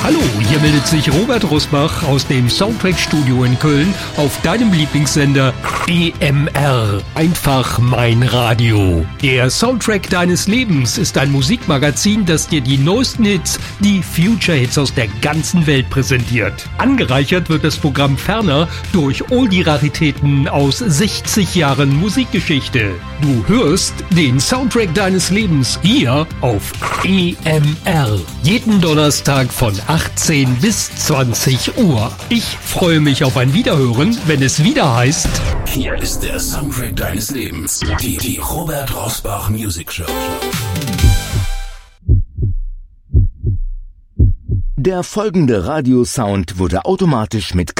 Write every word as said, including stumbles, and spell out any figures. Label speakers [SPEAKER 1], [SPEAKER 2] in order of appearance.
[SPEAKER 1] Hallo, hier meldet sich Robert Rosbach aus dem Soundtrack-Studio in Köln auf deinem Lieblingssender E M R. Einfach mein Radio. Der Soundtrack deines Lebens ist ein Musikmagazin, das dir die neuesten Hits, die Future-Hits aus der ganzen Welt präsentiert. Angereichert wird das Programm ferner durch Oldie-Raritäten aus sechzig Jahren Musikgeschichte. Du hörst den Soundtrack deines Lebens hier auf E M R. Jeden Donnerstag von achtzehn bis zwanzig Uhr. Ich freue mich auf ein Wiederhören, wenn es wieder heißt...
[SPEAKER 2] Hier ist der Soundtrack deines Lebens. Die, die Robert Rosbach Music Show.
[SPEAKER 3] Der folgende Radiosound wurde automatisch mit